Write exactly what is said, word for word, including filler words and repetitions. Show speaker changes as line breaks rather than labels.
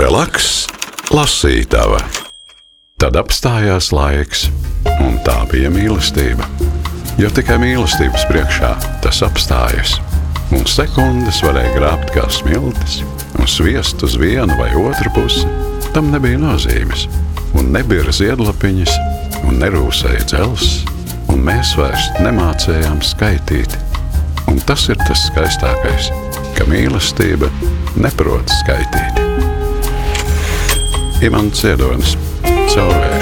Relaks, lasītava. Tad apstājās laiks, un tā bija mīlestība. Jo tikai mīlestības priekšā tas apstājas. Un sekundes varēja grābt kā smiltis, un sviest uz vienu vai otru pusi. Tam nebija nozīmes, un nebija ziedlapiņas, un nerūsēja dzelzs, un mēs vairs nemācējām skaitīt. Un tas ir tas skaistākais, ka mīlestība neprot skaitīt. Imants Ziedonis, Caurvēja.